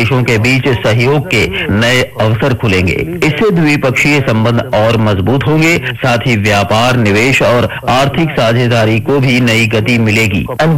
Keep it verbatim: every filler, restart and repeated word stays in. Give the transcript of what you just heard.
देशों के बीच सहयोग के नए अवसर खुलेंगे। इससे द्विपक्षीय संबंध और मजबूत होंगे, साथ ही व्यापार, निवेश और आर्थिक साझेदारी को भी नई गति मिलेगी।